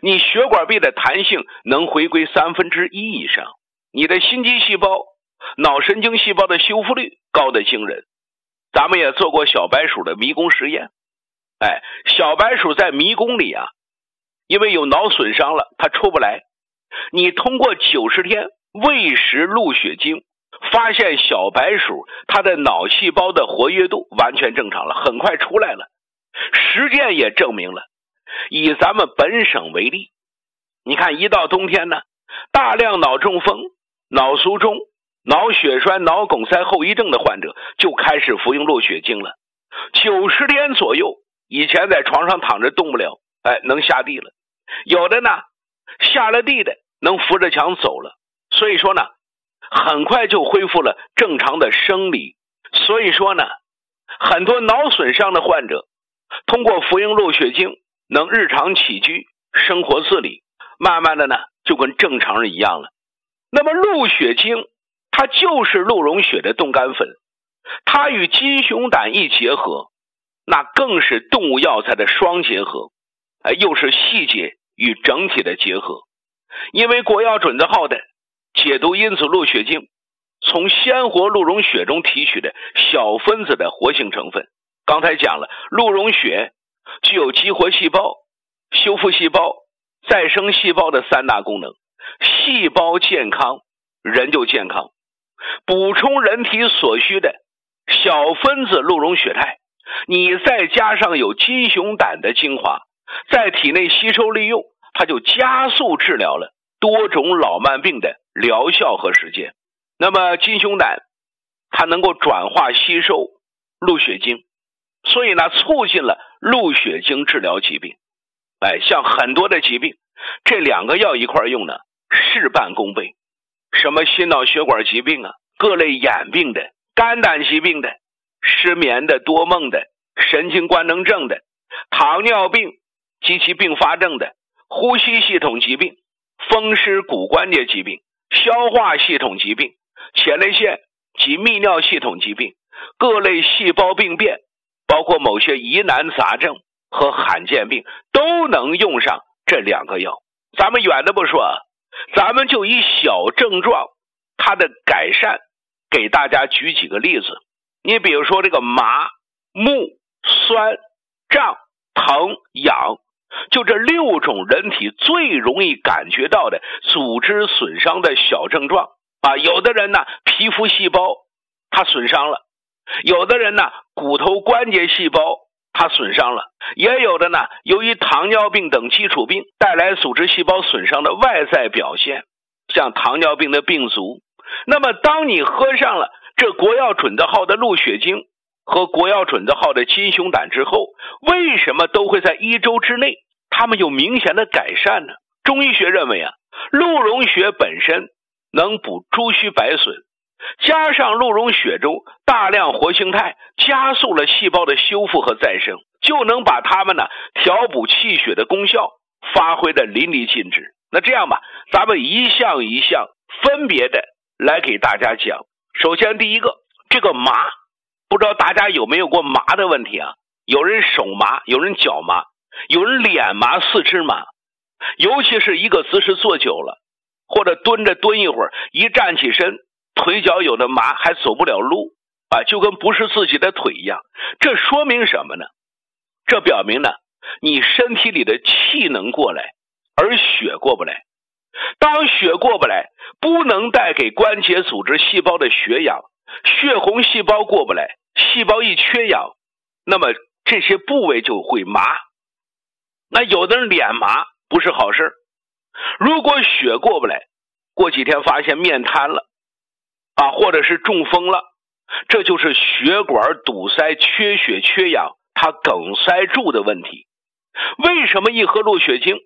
你血管壁的弹性能回归1/3以上，你的心肌细胞、脑神经细胞的修复率高得惊人。咱们也做过小白鼠的迷宫实验，小白鼠在迷宫里啊，因为有脑损伤了，它出不来。你通过90天喂食鹿血精，发现小白鼠它的脑细胞的活跃度完全正常了，很快出来了。实践也证明了，以咱们本省为例，你看一到冬天呢，大量脑中风、脑卒中、脑血栓、脑梗塞后遗症的患者就开始服用鹿血精了。90天左右，以前在床上躺着动不了，能下地了。有的呢，下了地的能扶着墙走了。所以说呢，很快就恢复了正常的生理。所以说呢，很多脑损伤的患者通过服用鹿血精能日常起居生活自理，慢慢的呢就跟正常人一样了。那么鹿血精它就是鹿茸血的冻干粉，它与金熊胆一结合，那更是动物药材的双结合，又是细节与整体的结合。因为国药准字号的解毒因子鹿血精从鲜活鹿茸血中提取的小分子的活性成分，刚才讲了，鹿茸血具有激活细胞、修复细胞、再生细胞的3大功能，细胞健康，人就健康。补充人体所需的小分子鹿茸血肽，你再加上有金熊胆的精华，在体内吸收利用，它就加速治疗了多种老慢病的疗效和时间。那么金熊胆它能够转化吸收鹿血精，所以呢促进了鹿血精治疗疾病。像很多的疾病，这2个药一块用呢，事半功倍。什么心脑血管疾病啊，各类眼病的、肝胆疾病的、失眠的、多梦的、神经官能症的、糖尿病及其并发症的、呼吸系统疾病、风湿骨关节疾病、消化系统疾病、前列腺及泌尿系统疾病、各类细胞病变，包括某些疑难杂症和罕见病，都能用上这2个药。咱们远的不说，咱们就以小症状它的改善给大家举几个例子。你比如说这个麻、木、酸、胀、疼、痒，就这6种人体最容易感觉到的组织损伤的小症状啊。有的人呢皮肤细胞它损伤了，有的人呢骨头关节细胞它损伤了，也有的呢由于糖尿病等基础病带来组织细胞损伤的外在表现，像糖尿病的病足。那么当你喝上了这国药准字号的鹿血精和国药准字号的金熊胆之后，为什么都会在1周之内它们有明显的改善呢？中医学认为啊，鹿茸血本身能补诸虚白损，加上鹿茸血中大量活性肽，加速了细胞的修复和再生，就能把它们呢调补气血的功效发挥的淋漓尽致。那这样吧，咱们一项一项分别的来给大家讲。首先第一个，这个麻，不知道大家有没有过麻的问题啊？有人手麻，有人脚麻，有人脸麻、四肢麻，尤其是一个姿势坐久了，或者蹲着蹲一会儿，一站起身，腿脚有的麻，还走不了路啊，就跟不是自己的腿一样。这说明什么呢？这表明呢，你身体里的气能过来，而血过不来。当血过不来，不能带给关节组织细胞的血氧，血红细胞过不来，细胞一缺氧，那么这些部位就会麻。那有的人脸麻不是好事，如果血过不来，过几天发现面瘫了啊，或者是中风了，这就是血管堵塞、缺血缺氧，它梗塞住的问题。为什么一喝鹿血精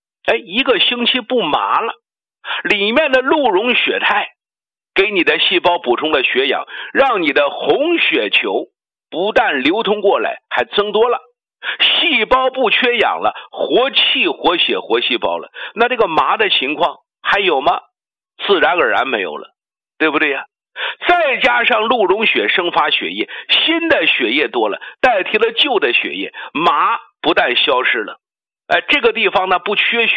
1个星期不麻了？里面的鹿茸血肽给你的细胞补充了血氧，让你的红血球不但流通过来，还增多了，细胞不缺氧了，活气、活血、活细胞了。那这个麻的情况还有吗？自然而然没有了，对不对呀？再加上鹿茸血生发血液，新的血液多了，代替了旧的血液，麻不但消失了，这个地方呢不缺血，